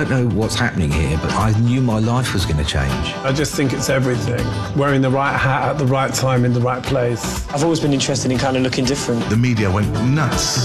don't know what's happening here, but I knew my life was going to change. I just think it's everything. Wearing the right hat at the right time in the right place. I've always been interested in kind of looking different. The media went nuts.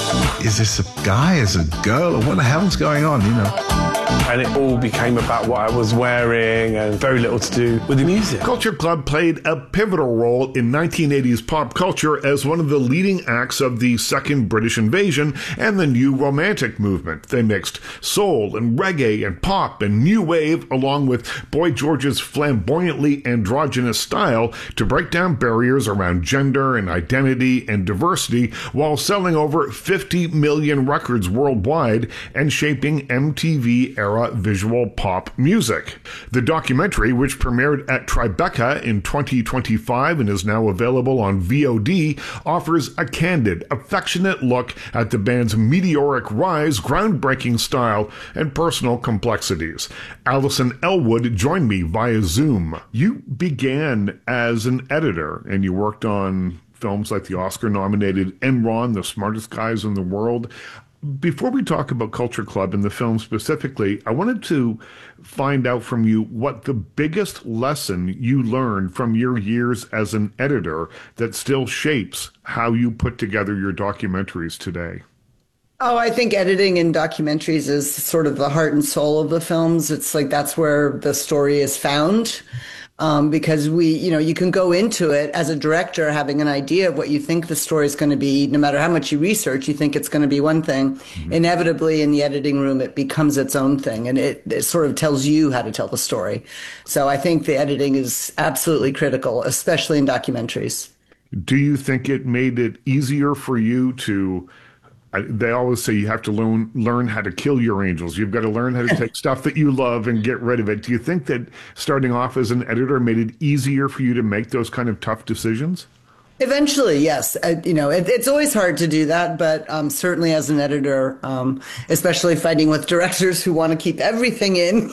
Is this a guy? Is it a girl? What the hell's going on, you know? And it all became about what I was wearing and very little to do with the music. Culture Club played a pivotal role in 1980s pop culture as one of the leading acts of the Second British Invasion and the New Romantic movement. They mixed soul and reggae and pop and new wave along with Boy George's flamboyantly androgynous style to break down barriers around gender and identity and diversity while selling over 50 million records worldwide and shaping MTV-era visual pop music. The documentary, which premiered at Tribeca in 2025 and is now available on VOD, offers a candid, affectionate look at the band's meteoric rise, groundbreaking style, and personal complexities. Alison Elwood joined me via Zoom. You began as an editor, and you worked on films like the Oscar-nominated Enron, The Smartest Guys in the World. Before we talk about Culture Club and the film specifically, I wanted to find out from you what the biggest lesson you learned from your years as an editor that still shapes how you put together your documentaries today. Oh, I think editing in documentaries is sort of the heart and soul of the films. It's like that's where the story is found. Because you can go into it as a director having an idea of what you think the story is going to be. No matter how much you research, you think it's going to be one thing. Mm-hmm. Inevitably, in the editing room, it becomes its own thing, and it sort of tells you how to tell the story. So I think the editing is absolutely critical, especially in documentaries. Do you think it made it easier for you to... They always say you have to learn how to kill your angels. You've got to learn how to take stuff that you love and get rid of it. Do you think that starting off as an editor made it easier for you to make those kind of tough decisions? Eventually, yes. It's always hard to do that, but certainly as an editor, especially fighting with directors who want to keep everything in.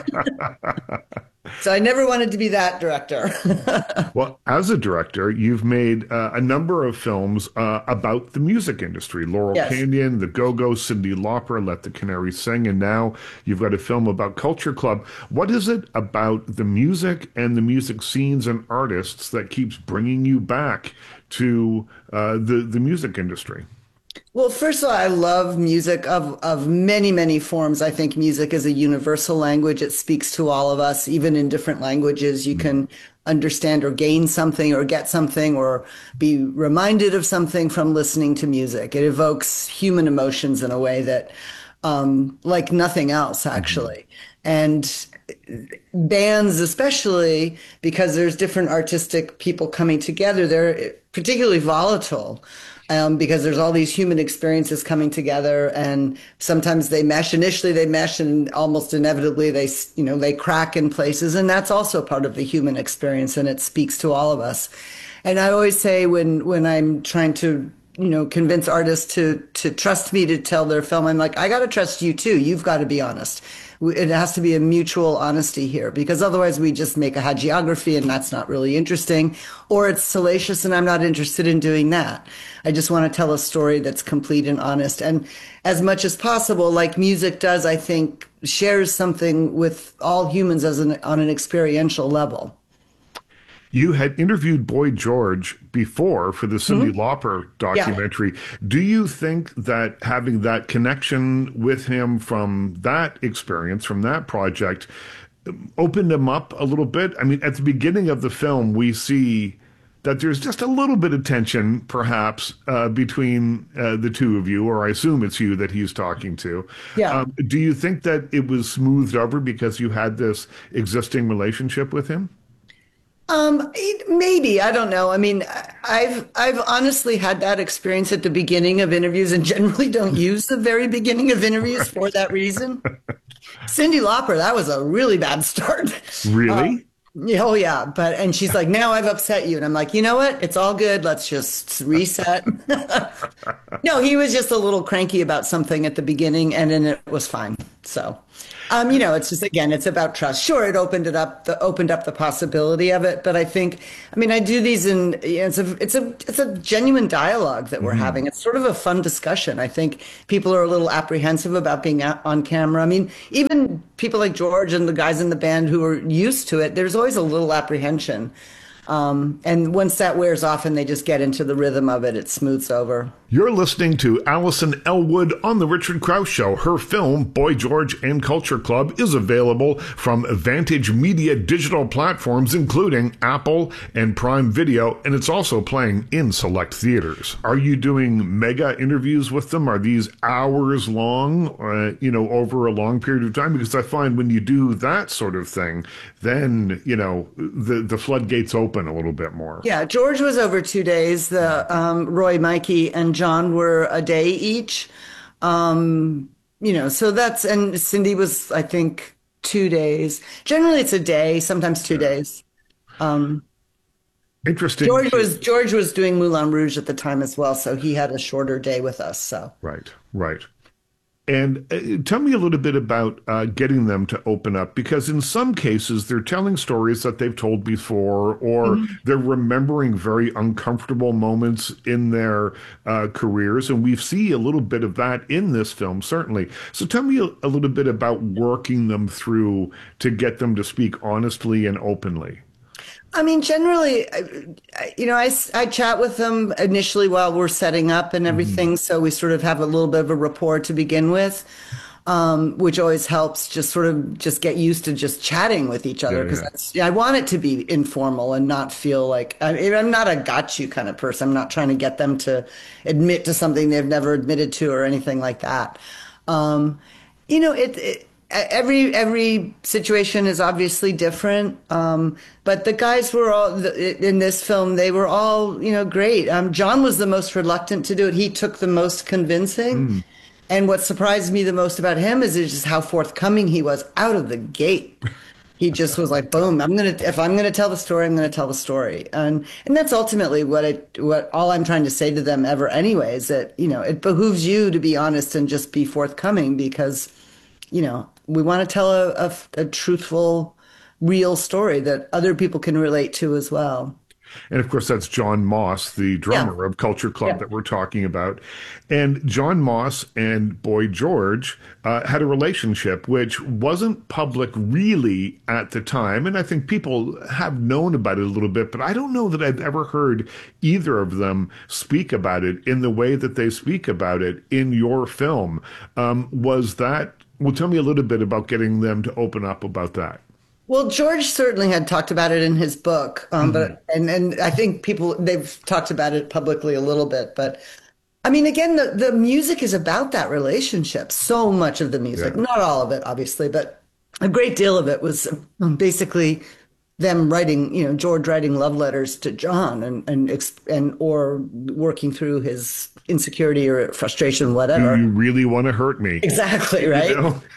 So I never wanted to be that director. Well, as a director, you've made a number of films about the music industry. Laurel Canyon, The Go-Go's, Cyndi Lauper, Let the Canary Sing, and now you've got a film about Culture Club. What is it about the music and the music scenes and artists that keeps bringing you back to the music industry? Well, first of all, I love music of many, many forms. I think music is a universal language. It speaks to all of us. Even in different languages, you can understand or gain something or get something or be reminded of something from listening to music. It evokes human emotions in a way that, like nothing else, actually. And bands, especially because there's different artistic people coming together, they're particularly volatile. Because there's all these human experiences coming together, and sometimes they mesh. Initially, they mesh, and almost inevitably, they crack in places, and that's also part of the human experience, and it speaks to all of us. And I always say when I'm trying to convince artists to trust me to tell their film, I'm like, I got to trust you too. You've got to be honest. It has to be a mutual honesty here, because otherwise we just make a hagiography and that's not really interesting, or it's salacious and I'm not interested in doing that. I just want to tell a story that's complete and honest. And as much as possible, like music does, I think, shares something with all humans on an experiential level. You had interviewed Boy George before for the Cyndi Lauper documentary. Yeah. Do you think that having that connection with him from that experience, from that project, opened him up a little bit? I mean, at the beginning of the film, we see that there's just a little bit of tension, perhaps, between the two of you, or I assume it's you that he's talking to. Yeah. Do you think that it was smoothed over because you had this existing relationship with him? Maybe, I don't know. I mean, I've honestly had that experience at the beginning of interviews, and generally don't use the very beginning of interviews for that reason. Cyndi Lauper, that was a really bad start. Really? Yeah, oh yeah, and she's like, now I've upset you, and I'm like, you know what? It's all good. Let's just reset. No, he was just a little cranky about something at the beginning, and then it was fine. So, it's just again, it's about trust. Sure, it opened up the possibility of it, but I think, I do these it's a genuine dialogue that we're having. It's sort of a fun discussion. I think people are a little apprehensive about being on camera. Even people like George and the guys in the band who are used to it, there's always a little apprehension. And once that wears off and they just get into the rhythm of it, it smooths over. You're listening to Alison Elwood on The Richard Krause Show. Her film, Boy George and Culture Club, is available from Vantage Media digital platforms, including Apple and Prime Video, and it's also playing in select theaters. Are you doing mega interviews with them? Are these hours long, over a long period of time? Because I find when you do that sort of thing, then, the floodgates open a little bit more. Yeah, George was over 2 days. The Roy, Mikey, and John were a day each. So that's, and Cindy was, I think, 2 days. Generally, it's a day, sometimes 2 days. Interesting. George was doing Moulin Rouge at the time as well, so he had a shorter day with us. So right. And tell me a little bit about getting them to open up, because in some cases they're telling stories that they've told before, or they're remembering very uncomfortable moments in their careers. And we see a little bit of that in this film, certainly. So tell me a little bit about working them through to get them to speak honestly and openly. Generally, I chat with them initially while we're setting up and everything. So we sort of have a little bit of a rapport to begin with, which always helps just get used to just chatting with each other. Because I want it to be informal and not feel like, I'm not a got you kind of person. I'm not trying to get them to admit to something they've never admitted to or anything like that. Every situation is obviously different, but the guys were all in this film. They were all, great. John was the most reluctant to do it. He took the most convincing, and what surprised me the most about him is just how forthcoming he was out of the gate. He just was like, "Boom! If I'm gonna tell the story, I'm gonna tell the story," and that's ultimately what all I'm trying to say to them ever anyway is that it behooves you to be honest and just be forthcoming because we want to tell a truthful, real story that other people can relate to as well. And of course, that's John Moss, the drummer of Culture Club that we're talking about. And John Moss and Boy George had a relationship which wasn't public really at the time. And I think people have known about it a little bit, but I don't know that I've ever heard either of them speak about it in the way that they speak about it in your film. Well, tell me a little bit about getting them to open up about that. Well, George certainly had talked about it in his book, but I think they've talked about it publicly a little bit. But again, the music is about that relationship. So much of the music, not all of it, obviously, but a great deal of it was basically them writing, George writing love letters to John and or working through his insecurity or frustration, whatever. Do you really want to hurt me? Exactly, right?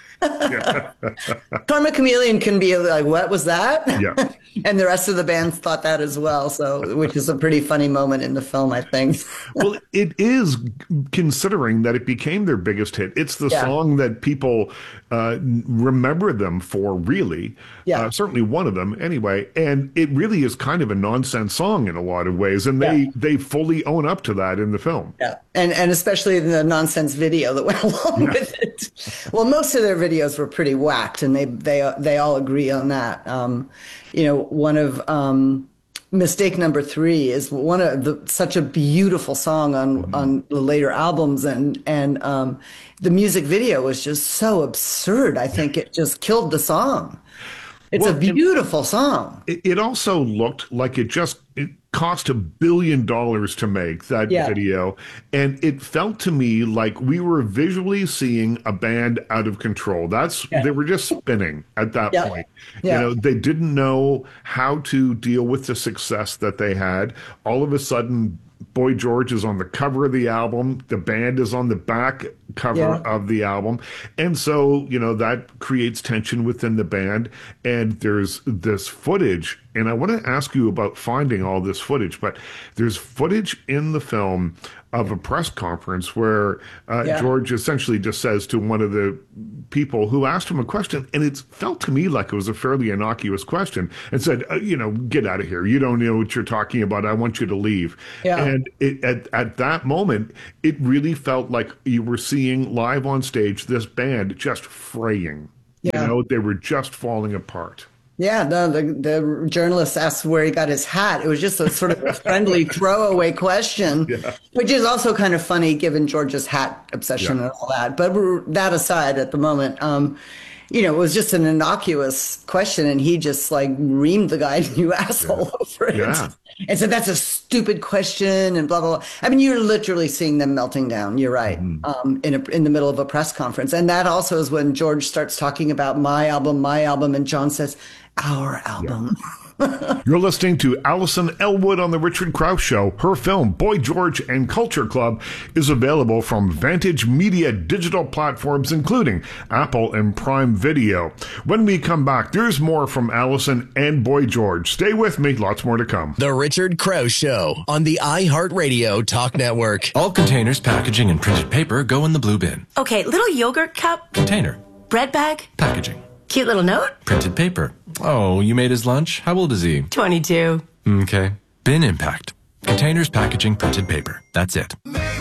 Karma Chameleon can be like, what was that? Yeah. And the rest of the band thought that as well. So, which is a pretty funny moment in the film, I think. Well, it is, considering that it became their biggest hit. It's the song that people remember them for, really. Certainly one of them, anyway. And it really is kind of a nonsense song in a lot of ways. And they fully own up to that in the film. Yeah. And especially the nonsense video that went along with it. Well, most of their videos were pretty whacked, and they all agree on that. One of Mistake Number 3 is such a beautiful song on the later albums, and the music video was just so absurd. I think it just killed the song. It's a beautiful song. It also looked like it cost $1 billion to make that video. And it felt to me like we were visually seeing a band out of control. They were just spinning at that point. They didn't know how to deal with the success that they had. All of a sudden, Boy George is on the cover of the album. The band is on the back cover of the album. And so, that creates tension within the band. And there's this footage. And I want to ask you about finding all this footage, but there's footage in the film of a press conference where George essentially just says to one of the people who asked him a question, and it felt to me like it was a fairly innocuous question, and said, get out of here. You don't know what you're talking about. I want you to leave. Yeah. And at that moment, it really felt like you were seeing live on stage this band just fraying. Yeah. They were just falling apart. Yeah, the journalist asked where he got his hat. It was just a sort of a friendly throwaway question, which is also kind of funny given George's hat obsession and all that. But that aside, at the moment, it was just an innocuous question, and he just reamed the guy, you asshole, over it. Yeah. And said, that's a stupid question, and blah, blah, blah. I mean, you're literally seeing them melting down. You're right. In the middle of a press conference. And that also is when George starts talking about my album, and John says, our album. Yeah. You're listening to Alison Elwood on The Richard Krause Show. Her film, Boy George and Culture Club, is available from Vantage Media digital platforms, including Apple and Prime Video. When we come back, there's more from Alison and Boy George. Stay with me. Lots more to come. The Richard Krause Show on the iHeartRadio Talk Network. All containers, packaging, and printed paper go in the blue bin. Okay, little yogurt cup. Container. Bread bag. Packaging. Cute little note. Printed paper. Oh, you made his lunch? How old is he? 22. Okay. Bin impact. Containers, packaging, printed paper. That's it.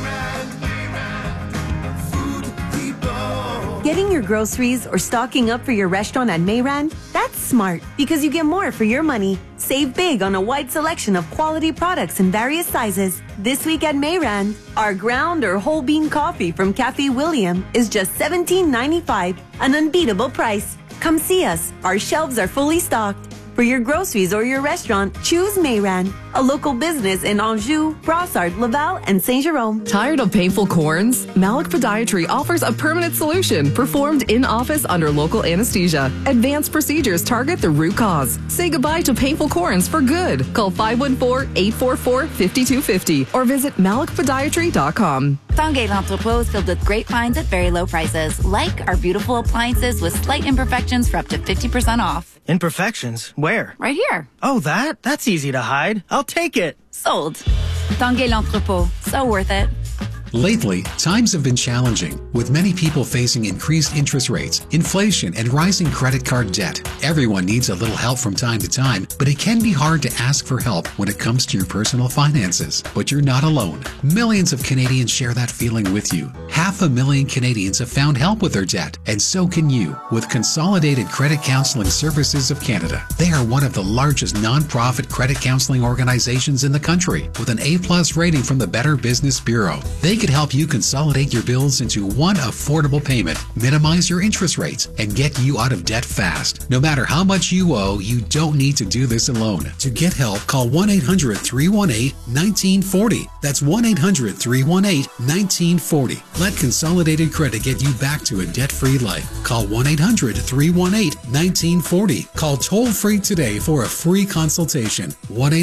Getting your groceries or stocking up for your restaurant at Mayran? That's smart because you get more for your money. Save big on a wide selection of quality products in various sizes. This week at Mayran, our ground or whole bean coffee from Cafe William is just $17.95, an unbeatable price. Come see us. Our shelves are fully stocked. For your groceries or your restaurant, choose Mayran, a local business in Anjou, Brossard, Laval, and Saint-Jérôme. Tired of painful corns? Malik Podiatry offers a permanent solution performed in-office under local anesthesia. Advanced procedures target the root cause. Say goodbye to painful corns for good. Call 514-844-5250 or visit malikpodiatry.com. Tongay L'Entrepôt is filled with great finds at very low prices, like our beautiful appliances with slight imperfections for up to 50% off. Imperfections? Where? Right here. Oh, that? That's easy to hide. I'll take it. Sold. Tongay L'Entrepôt. So worth it. Lately, times have been challenging, with many people facing increased interest rates, inflation, and rising credit card debt. Everyone needs a little help from time to time, but it can be hard to ask for help when it comes to your personal finances. But you're not alone. Millions of Canadians share that feeling with you. 500,000 Canadians have found help with their debt, and so can you, with Consolidated Credit Counseling Services of Canada. They are one of the largest non-profit credit counseling organizations in the country, with an A+ rating from the Better Business Bureau. They could help you consolidate your bills into one affordable payment, minimize your interest rates, and get you out of debt fast. No matter how much you owe, you don't need to do this alone. To get help, call 1-800-318-1940. That's 1-800-318-1940. Let Consolidated Credit get you back to a debt-free life. Call 1-800-318-1940. Call toll-free today for a free consultation.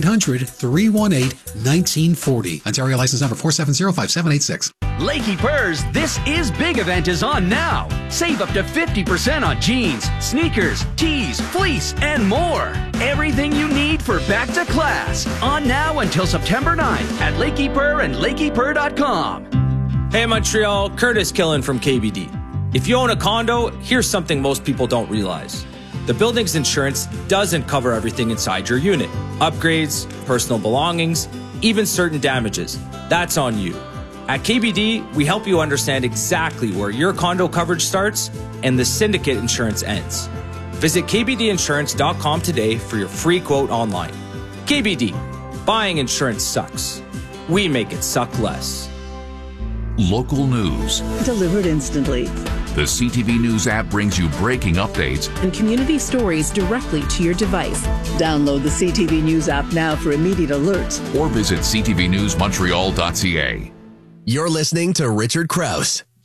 1-800-318-1940. Ontario license number 4705786. Lakey Purrs, this is big event is on now. Save up to 50% on jeans, sneakers, tees, fleece, and more. Everything you need for back to class. On now until September 9th at Lakey Purr and LakeyPurr.com. Hey Montreal, Curtis Killen from KBD. If you own a condo, here's something most people don't realize. The building's insurance doesn't cover everything inside your unit. Upgrades, personal belongings, even certain damages. That's on you. At KBD, we help you understand exactly where your condo coverage starts and the syndicate insurance ends. Visit kbdinsurance.com today for your free quote online. KBD, buying insurance sucks. We make it suck less. Local news. Delivered instantly. The CTV News app brings you breaking updates and community stories directly to your device. Download the CTV News app now for immediate alerts. Or visit ctvnewsmontreal.ca. You're listening to Richard Krause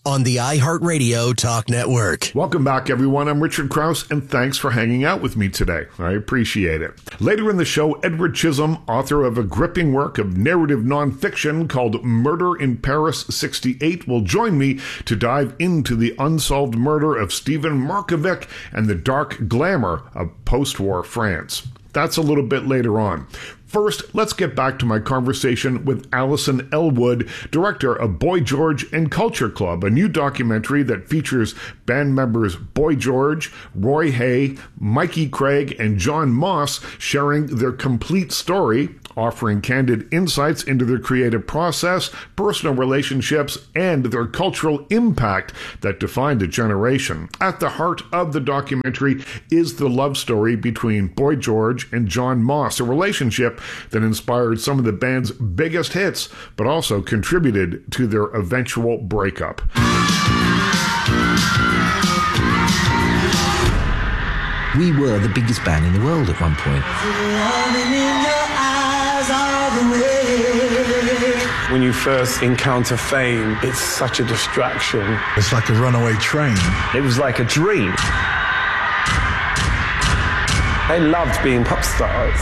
on the iHeartRadio Talk Network. Welcome back, everyone. I'm Richard Krause, and thanks for hanging out with me today. I appreciate it. Later in the show, Edward Chisholm, author of a gripping work of narrative nonfiction called Murder in Paris 68, will join me to dive into the unsolved murder of Stephen Markovic and the dark glamour of post-war France. That's a little bit later on. First, let's get back to my conversation with Alison Ellwood, director of Boy George and Culture Club, a new documentary that features band members Boy George, Roy Hay, Mikey Craig, and John Moss sharing their complete story, offering candid insights into their creative process, personal relationships, and their cultural impact that defined a generation. At the heart of the documentary is the love story between Boy George and John Moss, a relationship that inspired some of the band's biggest hits, but also contributed to their eventual breakup. We were the biggest band in the world at one point. When you first encounter fame, it's such a distraction. It's like a runaway train. It was like a dream. They loved being pop stars.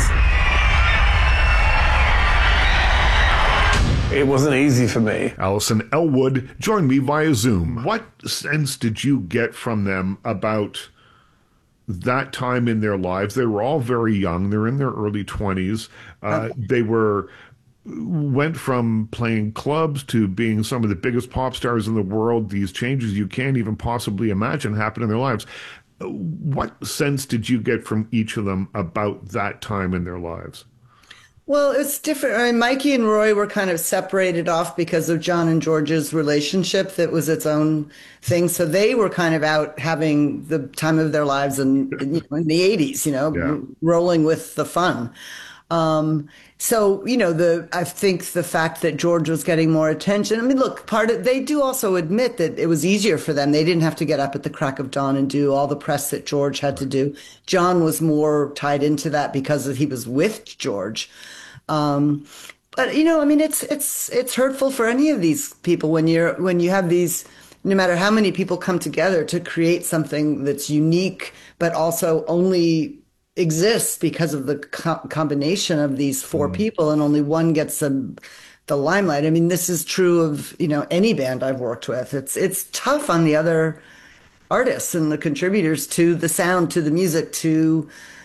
It wasn't easy for me. Alison Ellwood joined me via Zoom. What sense did you get from them about that time in their lives? They were all very young. They're in their early 20s. They went from playing clubs to being some of the biggest pop stars in the world. These changes you can't even possibly imagine happen in their lives. What sense did you get from each of them about that time in their lives? Well, it's different. I mean, Mikey and Roy were kind of separated off because of John and George's relationship that was its own thing. So they were kind of out having the time of their lives in the 80s, rolling with the fun. So, I think the fact that George was getting more attention, I mean, look, they do also admit that it was easier for them. They didn't have to get up at the crack of dawn and do all the press that George had to do. John was more tied into that because he was with George. But I mean, it's hurtful for any of these people when you have these, no matter how many people come together to create something that's unique, but also only exists because of the combination of these four people, and only one gets the limelight. I mean, this is true of, any band I've worked with. It's tough on the other artists and the contributors to the sound, to the music, to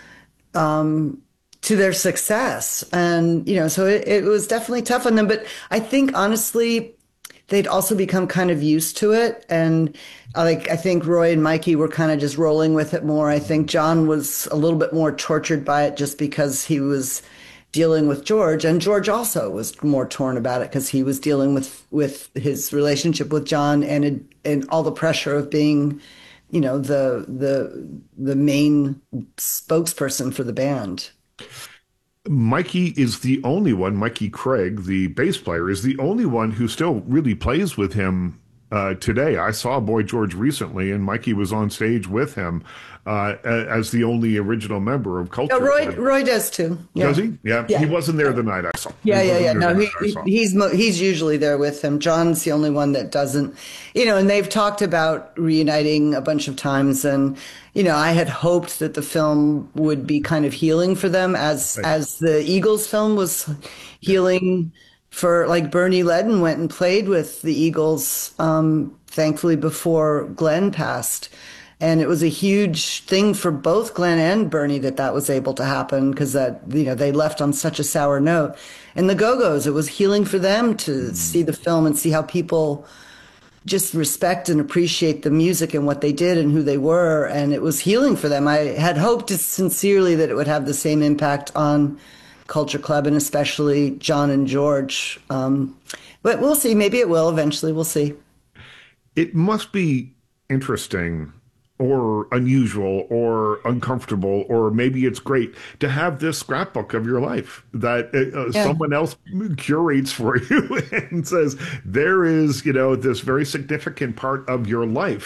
their success. And, so it was definitely tough on them. But I think, honestly, they'd also become kind of used to it. And I think Roy and Mikey were kind of just rolling with it more. I think John was a little bit more tortured by it just because he was dealing with George. And George also was more torn about it because he was dealing with his relationship with John and all the pressure of being, the main spokesperson for the band. Mikey is the only one, Mikey Craig, the bass player, is the only one who still really plays with him today. I saw Boy George recently, and Mikey was on stage with him as the only original member of Culture. Roy does too. Yeah. Does he? Yeah. He wasn't there the night I saw. Yeah. No, he's usually there with him. John's the only one that doesn't. And they've talked about reuniting a bunch of times, and I had hoped that the film would be kind of healing for them as the Eagles film was healing for, like, Bernie Ledden went and played with the Eagles, thankfully before Glenn passed. And it was a huge thing for both Glenn and Bernie that was able to happen because they left on such a sour note. And the Go-Go's, it was healing for them to see the film and see how people just respect and appreciate the music and what they did and who they were. And it was healing for them. I had hoped sincerely that it would have the same impact on Culture Club and especially John and George. But we'll see. Maybe it will eventually. We'll see. It must be interesting or unusual or uncomfortable, or maybe it's great to have this scrapbook of your life that someone else curates for you and says, there is, this very significant part of your life.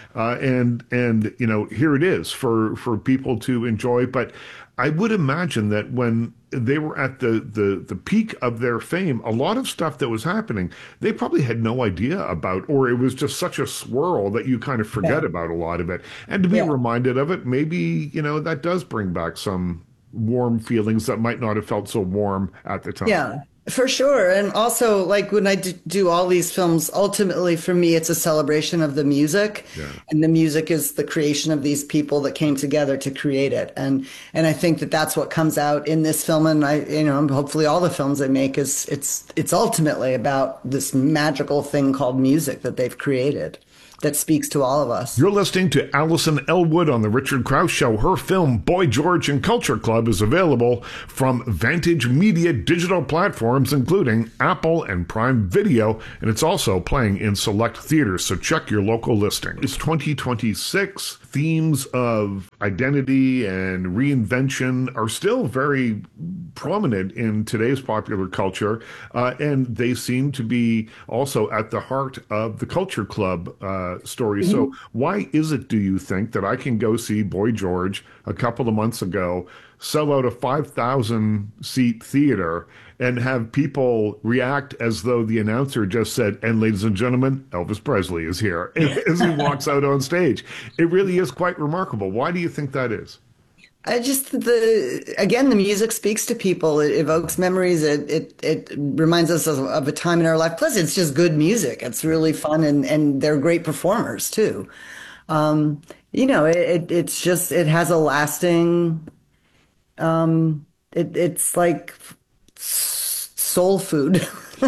And you know, here it is for people to enjoy. But I would imagine that when they were at the peak of their fame, a lot of stuff that was happening, they probably had no idea about, or it was just such a swirl that you kind of forget about a lot of it. And to be reminded of it, maybe, you know, that does bring back some warm feelings that might not have felt so warm at the time. Yeah, for sure. And also, like, when I do all these films, ultimately for me, it's a celebration of the music. And the music is the creation of these people that came together to create it. And I think that that's what comes out in this film. And hopefully all the films I make it's ultimately about this magical thing called music that they've created that speaks to all of us. You're listening to Alison Elwood on The Richard Krause Show. Her film, Boy George and Culture Club, is available from Vantage Media digital platforms, including Apple and Prime Video, and it's also playing in select theaters, so check your local listing. It's 2026. Themes of identity and reinvention are still very prominent in today's popular culture, and they seem to be also at the heart of the Culture Club story. Mm-hmm. So why is it, do you think, that I can go see Boy George a couple of months ago, sell out a 5,000-seat theater, and have people react as though the announcer just said, "And ladies and gentlemen, Elvis Presley is here," as he walks out on stage? It really is quite remarkable. Why do you think that is? The music speaks to people. It evokes memories. It reminds us of a time in our life. Plus, it's just good music. It's really fun, and they're great performers too. It has a lasting. It's like soul food.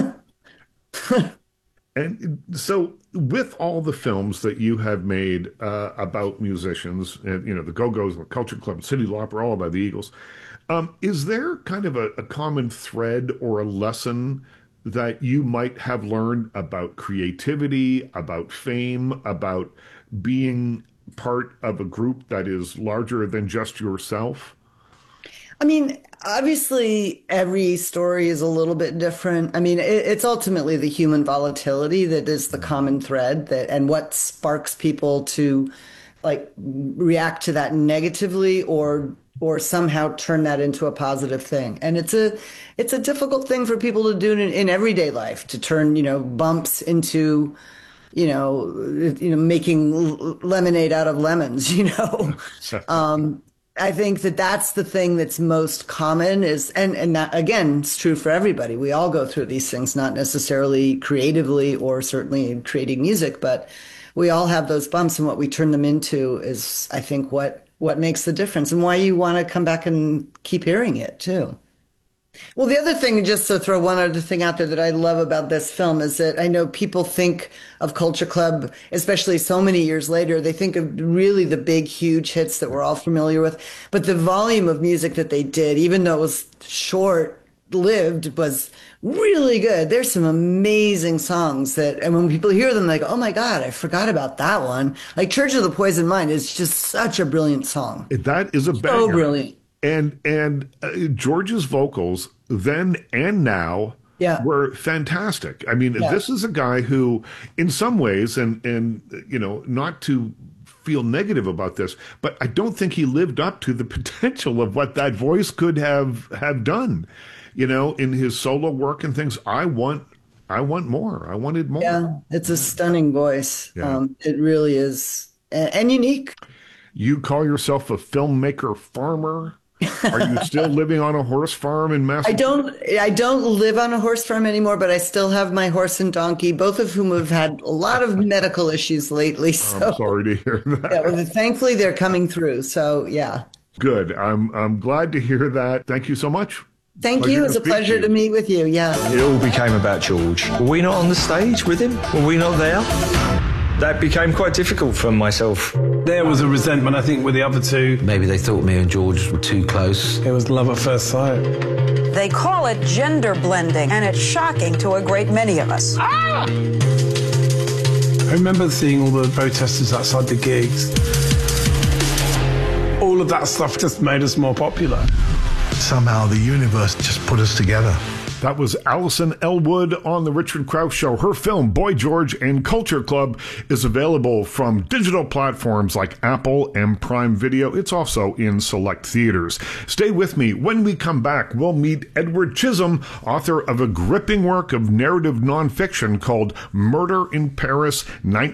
And so, with all the films that you have made about musicians, and the Go-Go's, the Culture Club, Cyndi Lauper, all about the Eagles, is there kind of a common thread or a lesson that you might have learned about creativity, about fame, about being part of a group that is larger than just yourself? I mean, obviously, every story is a little bit different. I mean, it's ultimately the human volatility that is the common thread, and what sparks people to react to that negatively or somehow turn that into a positive thing. And it's a difficult thing for people to do in everyday life, to turn bumps into making lemonade out of lemons. I think that's the thing that's most common and that, again, it's true for everybody. We all go through these things, not necessarily creatively or certainly in creating music, but we all have those bumps, and what we turn them into is, I think, what makes the difference and why you want to come back and keep hearing it too. Well, the other thing, just to throw one other thing out there that I love about this film, is that I know people think of Culture Club, especially so many years later, they think of really the big, huge hits that we're all familiar with. But the volume of music that they did, even though it was short-lived, was really good. There's some amazing songs and when people hear them, like, oh my God, I forgot about that one. Like Church of the Poisoned Mind is just such a brilliant song. That is a banger. So brilliant. And George's vocals then and now were fantastic. I mean, this is a guy who, in some ways, and not to feel negative about this, but I don't think he lived up to the potential of what that voice could have done, in his solo work and things. I want more. I wanted more. Yeah, it's a stunning voice. Yeah. It really is, and unique. You I filmmaker farmer. Are you still living on a horse farm in Massachusetts? I don't live on a horse farm anymore, but I still have my horse and donkey, both of whom have had a lot of medical issues lately. So, I'm sorry to hear that. Yeah, well, thankfully they're coming through. So yeah. Good. I'm glad to hear that. Thank you so much. Thank you. It was a pleasure to meet with you. Yeah. It all became about George. Were we not on the stage with him? Were we not there? That became quite difficult for myself. There was a resentment, I think, with the other two. Maybe they thought me and George were too close. It was love at first sight. They call it gender blending, and it's shocking to a great many of us. Ah! I remember seeing all the protesters outside the gigs. All of that stuff just made us more popular. Somehow the universe just put us together. That was Allison Elwood on The Richard Krause Show. Her film, Boy George and Culture Club, is available from digital platforms like Apple and Prime Video. It's also in select theaters. Stay with me. When we come back, we'll meet Edward Chisholm, author of a gripping work of narrative nonfiction called Murder in Paris,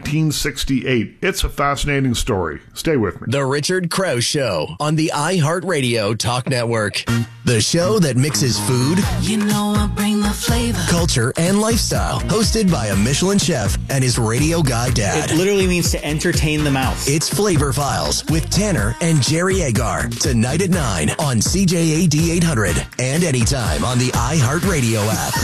1968. It's a fascinating story. Stay with me. The Richard Krause Show on the iHeartRadio Talk Network. The show that mixes food, You know I bring the flavor. culture, and lifestyle. Hosted by a Michelin chef and his radio guy dad. It literally means to entertain the mouth. It's Flavor Files with Tanner and Jerry Agar. Tonight at 9 on CJAD 800 and anytime on the iHeartRadio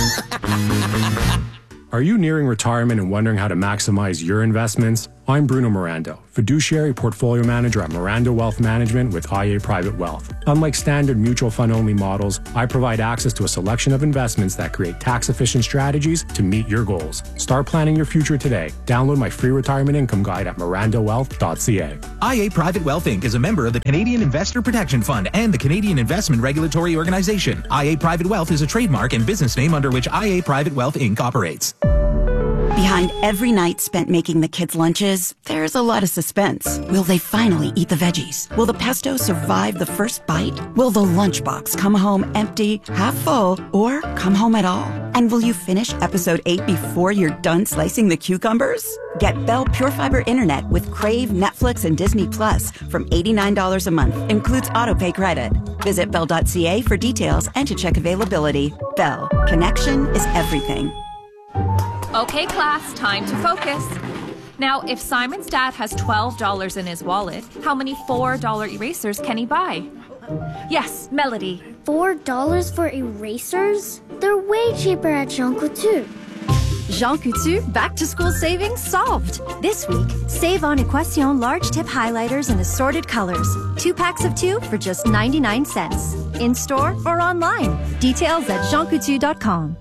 app. Are you nearing retirement and wondering how to maximize your investments? I'm Bruno Mirando, fiduciary portfolio manager at Mirando Wealth Management with IA Private Wealth. Unlike standard mutual fund-only models, I provide access to a selection of investments that create tax-efficient strategies to meet your goals. Start planning your future today. Download my free retirement income guide at mirandowealth.ca. IA Private Wealth Inc. is a member of the Canadian Investor Protection Fund and the Canadian Investment Regulatory Organization. IA Private Wealth is a trademark and business name under which IA Private Wealth Inc. operates. Behind every night spent making the kids' lunches, there's a lot of suspense. Will they finally eat the veggies? Will the pesto survive the first bite? Will the lunchbox come home empty, half full, or come home at all? And will you finish episode 8 before you're done slicing the cucumbers? Get Bell Pure Fiber Internet with Crave, Netflix, and Disney Plus from $89 a month. Includes autopay credit. Visit bell.ca for details and to check availability. Bell. Connection is everything. Okay, class, time to focus. Now, if Simon's dad has $12 in his wallet, how many $4 erasers can he buy? Yes, Melody. $4 for erasers? They're way cheaper at Jean Coutu. Jean Coutu back-to-school savings solved. This week, save on Equation large tip highlighters in assorted colors. 2 packs of 2 for just 99 cents. In-store or online. Details at jeancoutu.com.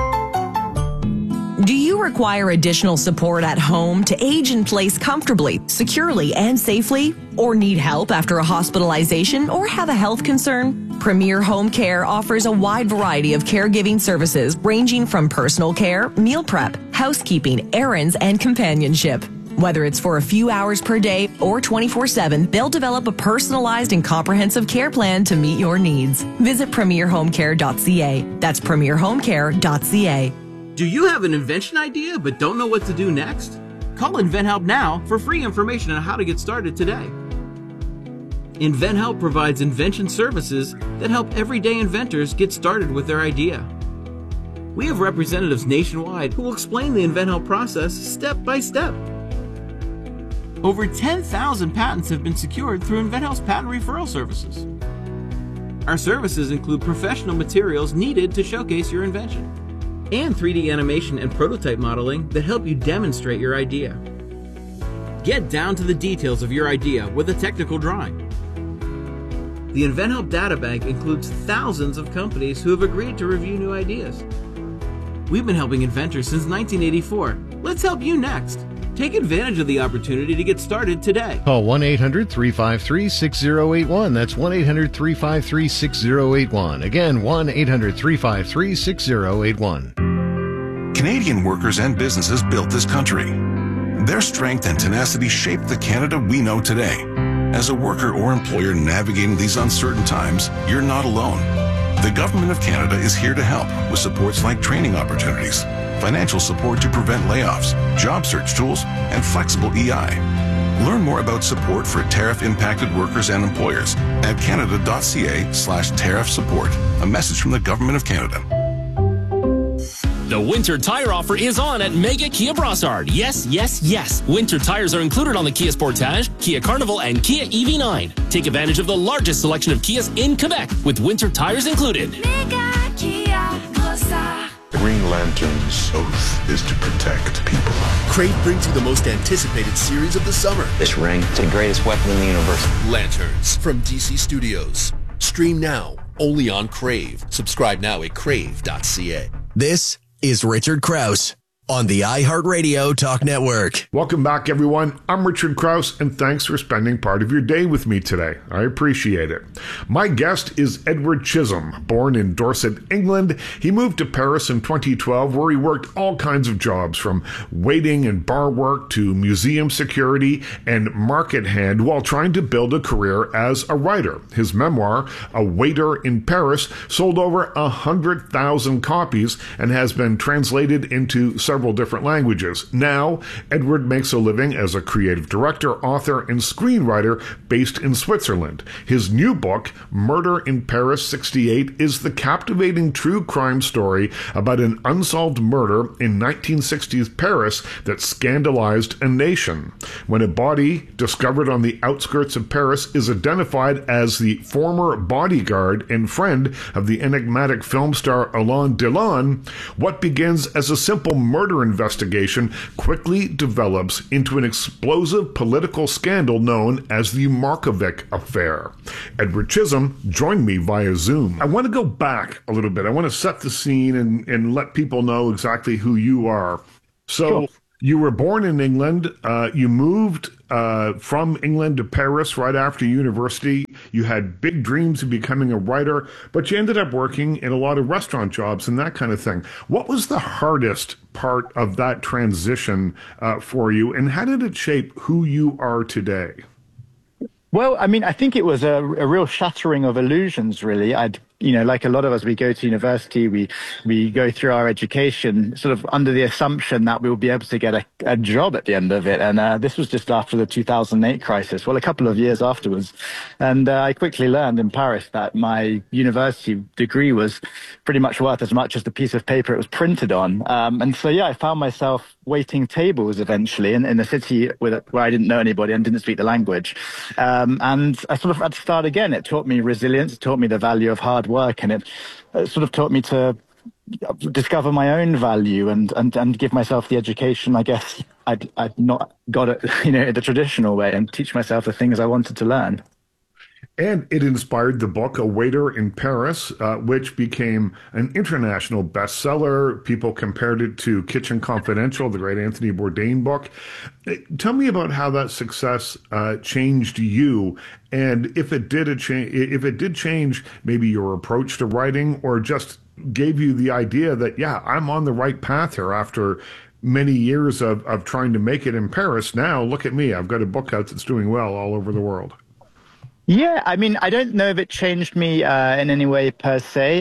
Do you require additional support at home to age in place comfortably, securely, and safely? Or need help after a hospitalization or have a health concern? Premier Home Care offers a wide variety of caregiving services ranging from personal care, meal prep, housekeeping, errands, and companionship. Whether it's for a few hours per day or 24/7, they'll develop a personalized and comprehensive care plan to meet your needs. Visit premierhomecare.ca. That's premierhomecare.ca. Do you have an invention idea but don't know what to do next? Call InventHelp now for free information on how to get started today. InventHelp provides invention services that help everyday inventors get started with their idea. We have representatives nationwide who will explain the InventHelp process step by step. Over 10,000 patents have been secured through InventHelp's patent referral services. Our services include professional materials needed to showcase your invention, and 3D animation and prototype modeling that help you demonstrate your idea. Get down to the details of your idea with a technical drawing. The InventHelp Databank includes thousands of companies who have agreed to review new ideas. We've been helping inventors since 1984. Let's help you next. Take advantage of the opportunity to get started today. Call 1-800-353-6081. That's 1-800-353-6081. Again, 1-800-353-6081. Canadian workers and businesses built this country. Their strength and tenacity shaped the Canada we know today. As a worker or employer navigating these uncertain times, you're not alone. The Government of Canada is here to help with supports like training opportunities, financial support to prevent layoffs, job search tools, and flexible EI. Learn more about support for tariff-impacted workers and employers at canada.ca/tariff support. A message from the Government of Canada. The winter tire offer is on at Mega Kia Brossard. Yes, yes, yes. Winter tires are included on the Kia Sportage, Kia Carnival, and Kia EV9. Take advantage of the largest selection of Kias in Quebec with winter tires included. Mega Kia Brossard. The Green Lantern's oath is to protect people. Crave brings you the most anticipated series of the summer. This ring is the greatest weapon in the universe. Lanterns from DC Studios. Stream now, only on Crave. Subscribe now at crave.ca. This is Richard Krause. on the iHeartRadio Talk Network. Welcome back, everyone. I'm Richard Krause, and thanks for spending part of your day with me today. I appreciate it. My guest is Edward Chisholm. Born in Dorset, England, he moved to Paris in 2012, where he worked all kinds of jobs, from waiting and bar work to museum security and market hand, while trying to build a career as a writer. His memoir, A Waiter in Paris, sold over 100,000 copies and has been translated into several different languages. Now, Edward makes a living as a creative director, author, and screenwriter based in Switzerland. His new book, Murder in Paris 68, is the captivating true crime story about an unsolved murder in 1960s Paris that scandalized a nation. When a body discovered on the outskirts of Paris is identified as the former bodyguard and friend of the enigmatic film star Alain Delon, what begins as a simple murder investigation quickly develops into an explosive political scandal known as the Markovic Affair. Edward Chisholm joined me via Zoom. I want to go back a little bit. I want to set the scene and let people know exactly who you are. So, sure. You were born in England. You moved from England to Paris right after university. You had big dreams of becoming a writer, but you ended up working in a lot of restaurant jobs and that kind of thing. What was the hardest part of that transition for you, and how did it shape who you are today? Well, I mean, I think it was a real shattering of illusions, really. Like a lot of us, we go to university, we go through our education sort of under the assumption that we'll be able to get a job at the end of it. And this was just after the 2008 crisis, well, a couple of years afterwards. And I quickly learned in Paris that my university degree was pretty much worth as much as the piece of paper it was printed on. And so, I found myself waiting tables eventually in a city where I didn't know anybody and didn't speak the language. And I sort of had to start again. It taught me resilience. It taught me the value of hard work, and it sort of taught me to discover my own value and give myself the education I guess I'd not got it, the traditional way, and teach myself the things I wanted to learn. And it inspired the book, A Waiter in Paris, which became an international bestseller. People compared it to Kitchen Confidential, the great Anthony Bourdain book. Tell me about how that success changed you, and if it did change maybe your approach to writing, or just gave you the idea that, I'm on the right path here after many years of trying to make it in Paris. Now, look at me. I've got a book out that's doing well all over the world. Yeah, I mean, I don't know if it changed me in any way per se.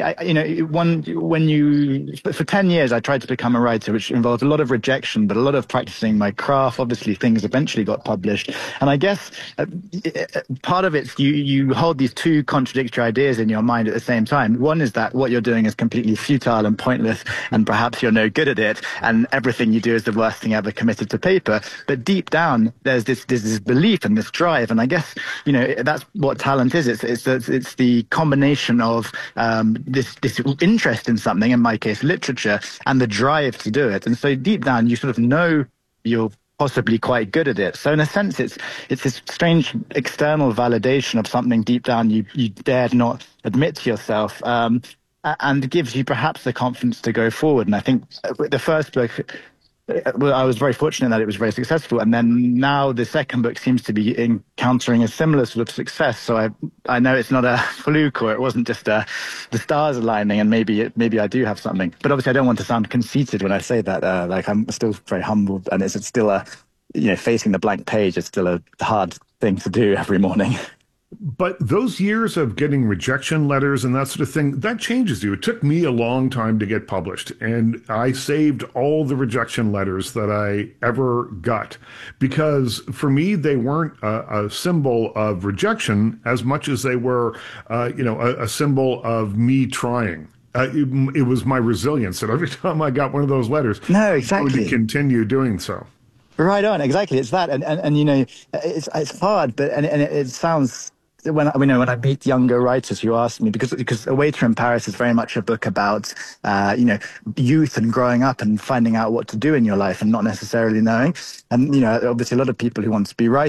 For 10 years, I tried to become a writer, which involved a lot of rejection, but a lot of practicing my craft. Obviously, things eventually got published. And I guess part of it's you hold these two contradictory ideas in your mind at the same time. One is that what you're doing is completely futile and pointless, and perhaps you're no good at it, and everything you do is the worst thing ever committed to paper. But deep down, there's this belief and this drive. And I guess, that's what talent is. It's the combination of this interest in something, in my case literature, and the drive to do it. And so deep down you sort of know you're possibly quite good at it. So in a sense it's this strange external validation of something deep down you dared not admit to yourself, and gives you perhaps the confidence to go forward. And I think the first book, I was very fortunate that it was very successful, and then now the second book seems to be encountering a similar sort of success. So I know it's not a fluke, or it wasn't just the stars aligning, and maybe I do have something. But obviously, I don't want to sound conceited when I say that. I'm still very humbled, and it's still facing the blank page is still a hard thing to do every morning. But those years of getting rejection letters and that sort of thing, that changes you. It took me a long time to get published, and I saved all the rejection letters that I ever got, because for me, they weren't a symbol of rejection as much as they were, a symbol of me trying. It was my resilience that every time I got one of those letters, no, exactly, I would continue doing so. Right on, exactly. It's that, and it's hard, but and it sounds. When I meet younger writers who ask me, because A Waiter in Paris is very much a book about youth and growing up and finding out what to do in your life and not necessarily knowing. And obviously a lot of people who want to be writers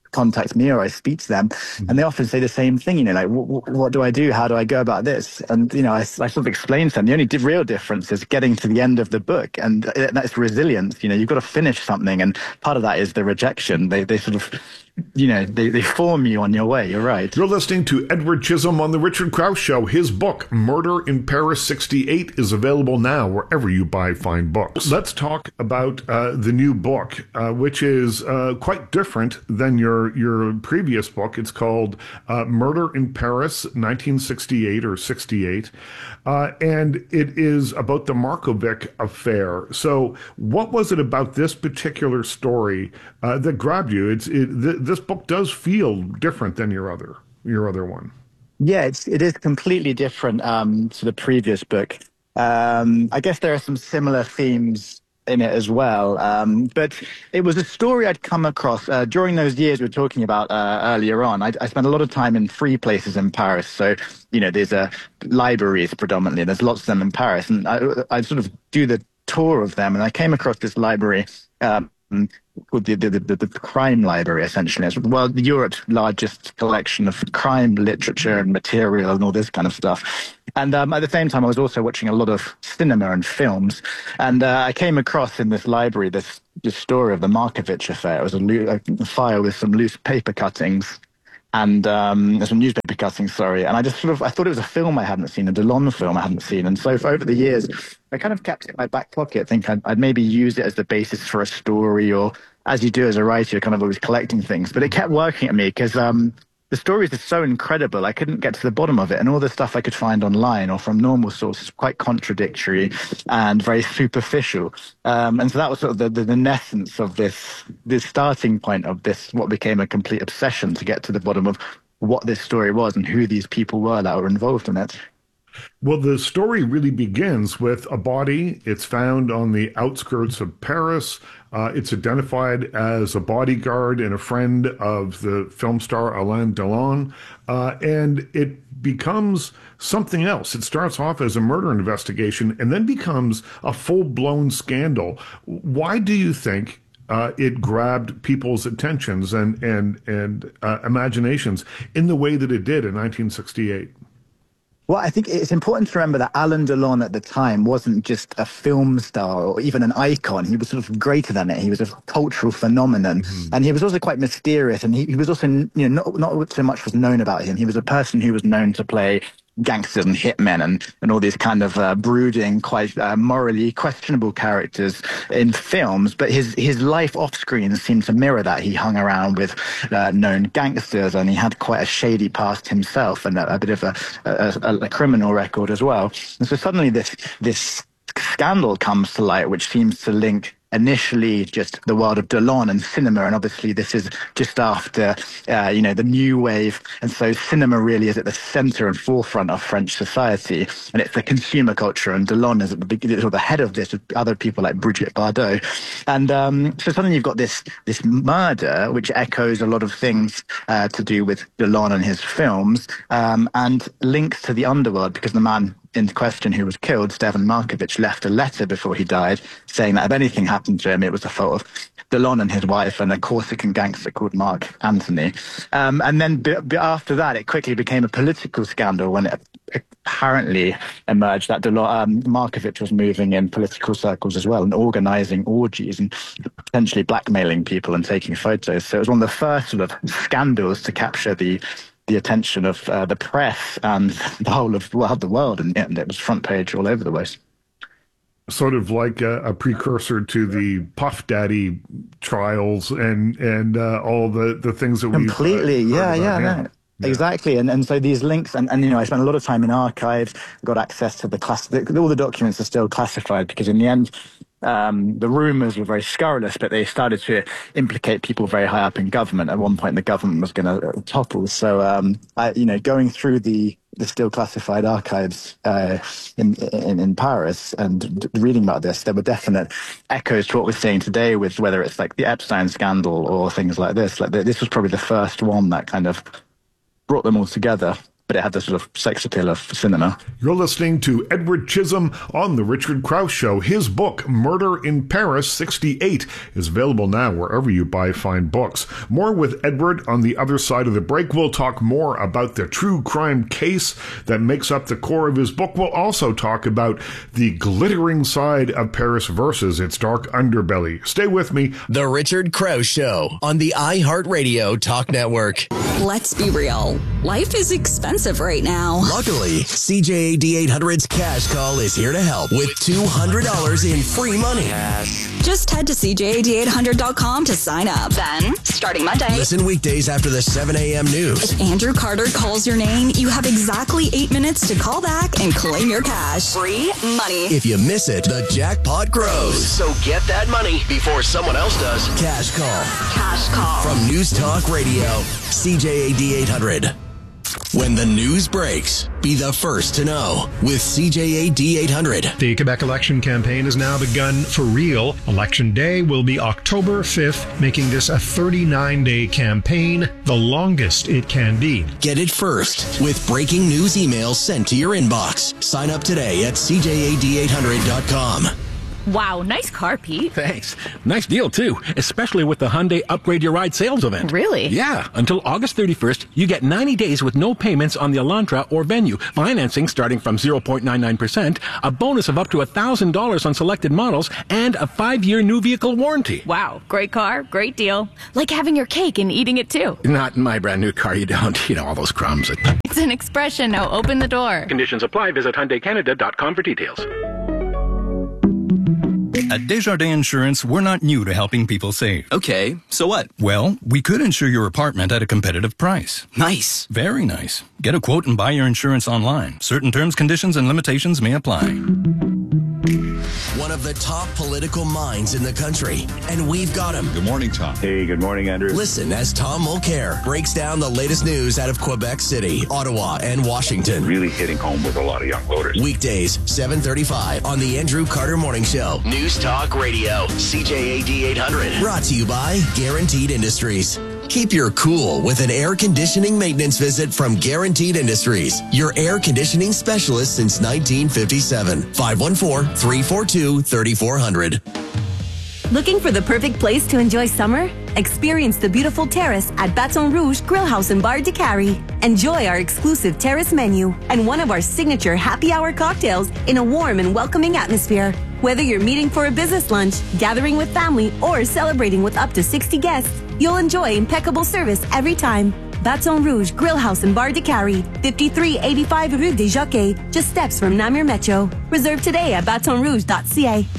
contact me or I speak to them, and they often say the same thing, you know, like, what do I do? How do I go about this? And, you know, I sort of explain to them the only real difference is getting to the end of the book, and that's resilience. You know, you've got to finish something, and part of that is the rejection. They sort of, you know, they form you on your way. You're right. You're listening to Edward Chisholm on The Richard Krause Show. His book, Murder in Paris 68, is available now wherever you buy fine books. Let's talk about the new book, which is quite different than your previous book. It's called Murder in Paris 1968 or 68, and it is about the Markovic affair. So what was it about this particular story that grabbed you? This book does feel different than your other one. Yeah, it is completely different to the previous book. I guess there are some similar themes in it as well, but it was a story I'd come across during those years we were talking about earlier on. I spent a lot of time in free places in Paris, so you know there's libraries predominantly. There's lots of them in Paris, and I sort of do the tour of them, and I came across this library called the crime library, essentially. It's Europe's largest collection of crime literature and material and all this kind of stuff. And at the same time, I was also watching a lot of cinema and films. And I came across in this library this story of the Markovic affair. It was a file with some loose paper cuttings and some newspaper cuttings, sorry. And I thought it was a film I hadn't seen, a Delon film I hadn't seen. And so over the years, I kind of kept it in my back pocket, think I'd maybe use it as the basis for a story, or as you do as a writer, you're kind of always collecting things. But it kept working at me because the stories are so incredible. I couldn't get to the bottom of it. And all the stuff I could find online or from normal sources quite contradictory and very superficial. And so that was sort of the essence of this starting point of this, what became a complete obsession to get to the bottom of what this story was and who these people were that were involved in it. Well, the story really begins with a body. It's found on the outskirts of Paris. It's identified as a bodyguard and a friend of the film star Alain Delon. And it becomes something else. It starts off as a murder investigation and then becomes a full-blown scandal. Why do you think it grabbed people's attentions and imaginations in the way that it did in 1968? Well, I think it's important to remember that Alain Delon at the time wasn't just a film star or even an icon. He was sort of greater than it. He was a cultural phenomenon. Mm-hmm. And he was also quite mysterious. And he was also, you know, not so much was known about him. He was a person who was known to play gangsters and hitmen and all these kind of brooding, quite morally questionable characters in films. But his life off screen seemed to mirror that. He hung around with known gangsters, and he had quite a shady past himself and a bit of a criminal record as well. And so suddenly this scandal comes to light, which seems to link initially just the world of Delon and cinema, and obviously this is just after the new wave, and so cinema really is at the center and forefront of French society, and it's the consumer culture, and Delon is at the head of this with other people like Brigitte Bardot. And so suddenly you've got this murder which echoes a lot of things to do with Delon and his films, and links to the underworld, because the man in question who was killed, Stevan Markovic, left a letter before he died saying that if anything happened to him, it was the fault of Delon and his wife and a Corsican gangster called Mark Antony. And then after that, it quickly became a political scandal when it apparently emerged that Markovic was moving in political circles as well and organizing orgies and potentially blackmailing people and taking photos. So it was one of the first sort of scandals to capture the attention of the press and the whole of the world, and it was front page all over the place. Sort of like a precursor to the Puff Daddy trials and all the things that we completely no. Exactly, and so these links, and you know, I spent a lot of time in archives, got access to all the documents are still classified, because in the end, the rumors were very scurrilous, but they started to implicate people very high up in government. At one point, the government was going to topple. So, going through the still classified archives in Paris and reading about this, there were definite echoes to what we're seeing today, with whether it's like the Epstein scandal or things like this. Like this was probably the first one that kind of brought them all together. but it had the sort of sex appeal of cinema. You're listening to Edward Chisholm on The Richard Krause Show. His book, Murder in Paris 68, is available now wherever you buy fine books. More with Edward on the other side of the break. We'll talk more about the true crime case that makes up the core of his book. We'll also talk about the glittering side of Paris versus its dark underbelly. Stay with me. The Richard Krause Show on the iHeartRadio Talk Network. Let's be real. Life is expensive right now. Luckily, CJAD 800's Cash Call is here to help with $200 in free money. Just head to CJAD800.com to sign up. Then, starting Monday, listen weekdays after the 7 a.m. news. If Andrew Carter calls your name, you have exactly 8 minutes to call back and claim your cash. Free money. If you miss it, the jackpot grows. So get that money before someone else does. Cash Call. Cash Call. From News Talk Radio, CJAD 800. When the news breaks, be the first to know with CJAD 800. The Quebec election campaign has now begun for real. Election day will be October 5th, making this a 39-day campaign, the longest it can be. Get it first with breaking news emails sent to your inbox. Sign up today at CJAD800.com. Wow, nice car, Pete. Thanks. Nice deal, too, especially with the Hyundai Upgrade Your Ride sales event. Really? Yeah. Until August 31st, you get 90 days with no payments on the Elantra or Venue, financing starting from 0.99%, a bonus of up to $1,000 on selected models, and a 5-year new vehicle warranty. Wow, great car, great deal. Like having your cake and eating it, too. Not in my brand new car, you don't. You know, all those crumbs. It's an expression. Now open the door. Conditions apply. Visit HyundaiCanada.com for details. At Desjardins Insurance, we're not new to helping people save. Okay, so what? Well, we could insure your apartment at a competitive price. Nice. Very nice. Get a quote and buy your insurance online. Certain terms, conditions, and limitations may apply. One of the top political minds in the country, and we've got him. Good morning, Tom. Hey, good morning, Andrew. Listen as Tom Mulcair breaks down the latest news out of Quebec City, Ottawa, and Washington. Really hitting home with a lot of young voters. Weekdays, 7:35 on the Andrew Carter Morning Show. News Talk Radio, CJAD 800. Brought to you by Guaranteed Industries. Keep your cool with an air conditioning maintenance visit from Guaranteed Industries, your air conditioning specialist since 1957. 514-342-3400. Looking for the perfect place to enjoy summer? Experience the beautiful terrace at Baton Rouge Grill House and Bar de Cary. Enjoy our exclusive terrace menu and one of our signature happy hour cocktails in a warm and welcoming atmosphere. Whether you're meeting for a business lunch, gathering with family, or celebrating with up to 60 guests, you'll enjoy impeccable service every time. Baton Rouge Grill House and Bar de Cary, 5385 Rue des Jockeys, just steps from Namur Metro. Reserve today at batonrouge.ca.